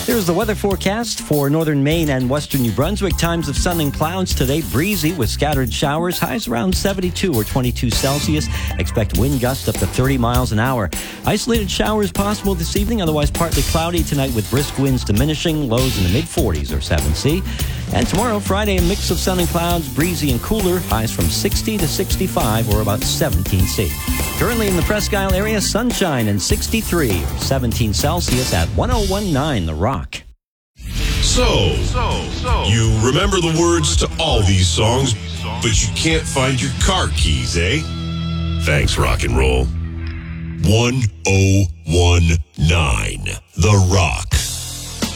Here's the weather forecast for northern Maine and western New Brunswick. Times of sun and clouds today. Breezy with scattered showers. Highs around 72 or 22 Celsius. Expect wind gusts up to 30 miles an hour. Isolated showers possible this evening. Otherwise partly cloudy tonight with brisk winds diminishing. Lows in the mid-40s or 7C. And tomorrow, Friday, a mix of sun and clouds. Breezy and cooler. Highs from 60 to 65 or about 17C. Currently in the Presque Isle area, sunshine and 63 or 17 Celsius at 101.9 The Rock. So, you remember the words to all these songs, but you can't find your car keys, eh? Thanks, rock and roll. 1019 The Rock.